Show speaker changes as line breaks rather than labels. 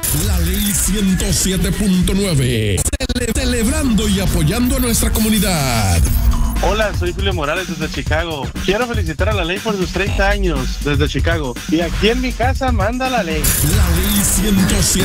La Ley 107.9. Celebrando y apoyando a nuestra comunidad.
Hola, soy Julio Morales desde Chicago. Quiero felicitar a la ley por sus 30 años desde Chicago. Y aquí en mi casa manda la ley.
La Ley 107.